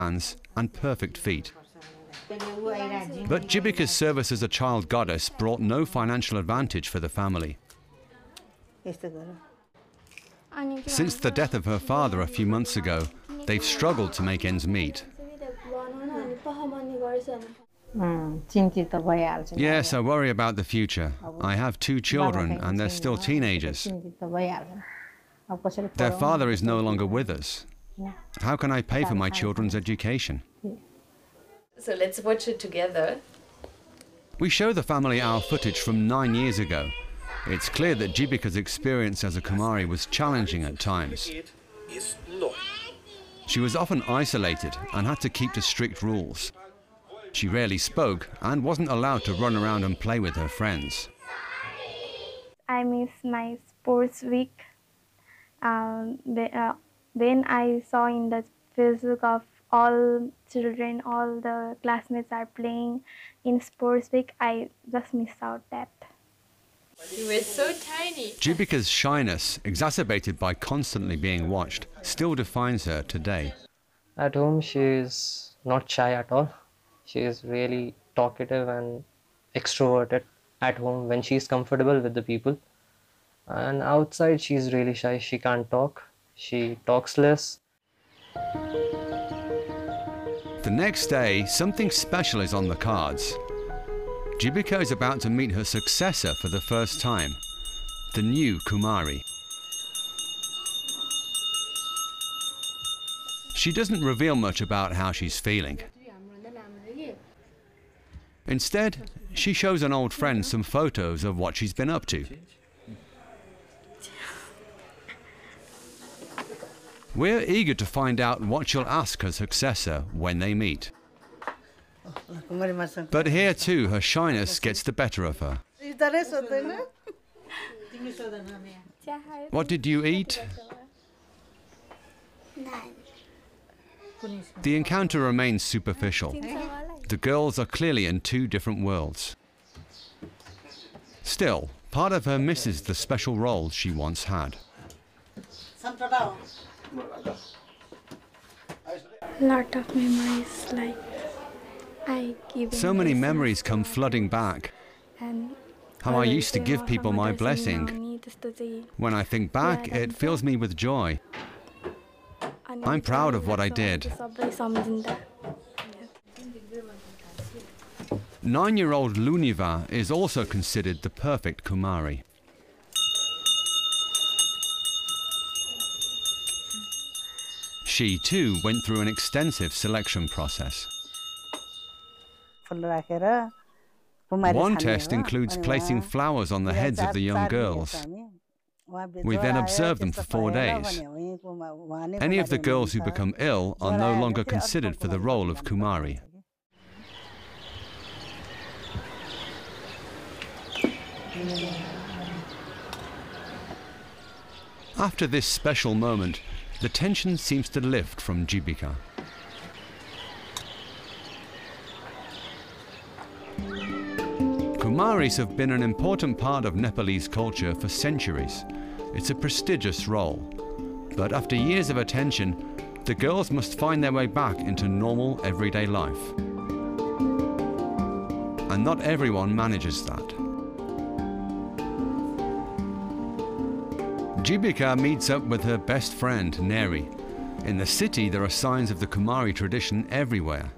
hands and perfect feet. But Jibika's service as a child goddess brought no financial advantage for the family. Since the death of her father a few months ago, they've struggled to make ends meet. Yes, I worry about the future. I have 2 children and they're still teenagers. Their father is no longer with us. How can I pay for my children's education? So let's watch it together. We show the family our footage from 9 years ago. It's clear that Jibika's experience as a Kumari was challenging at times. She was often isolated and had to keep to strict rules. She rarely spoke and wasn't allowed to run around and play with her friends. I miss my sports week. When I saw in the Facebook of all children, all the classmates are playing in sports week, I just missed out that. You were so tiny. Jibika's shyness, exacerbated by constantly being watched, still defines her today. At home, she is not shy at all. She is really talkative and extroverted at home when she is comfortable with the people. And outside, she is really shy. She can't talk. She talks less. The next day, something special is on the cards. Jibika is about to meet her successor for the first time, the new Kumari. She doesn't reveal much about how she's feeling. Instead, she shows an old friend some photos of what she's been up to. We're eager to find out what she'll ask her successor when they meet. But here too, her shyness gets the better of her. What did you eat? The encounter remains superficial. The girls are clearly in 2 different worlds. Still, part of her misses the special role she once had. Lot of memories, like So many memories come flooding back. How I used to give people my blessing. When I think back, it fills me with joy. I'm proud of what I did. 9-year-old Luniva is also considered the perfect Kumari. She too went through an extensive selection process. One test includes placing flowers on the heads of the young girls. We then observe them for 4 days. Any of the girls who become ill are no longer considered for the role of Kumari. After this special moment, the tension seems to lift from Jibika. Kumaris have been an important part of Nepalese culture for centuries. It's a prestigious role. But after years of attention, the girls must find their way back into normal, everyday life. And not everyone manages that. Jibika meets up with her best friend, Neri. In the city, there are signs of the Kumari tradition everywhere.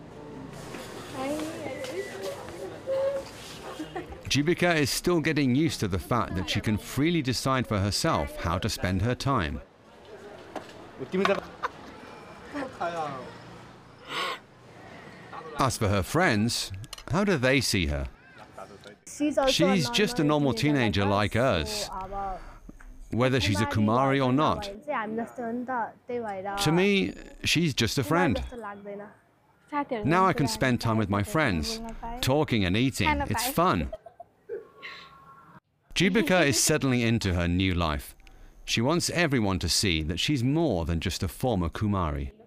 Jibika is still getting used to the fact that she can freely decide for herself how to spend her time. As for her friends, how do they see her? She's just a normal teenager like us, whether she's a Kumari or not. To me, she's just a friend. Now I can spend time with my friends, talking and eating. It's fun. Jibika is settling into her new life. She wants everyone to see that she's more than just a former Kumari.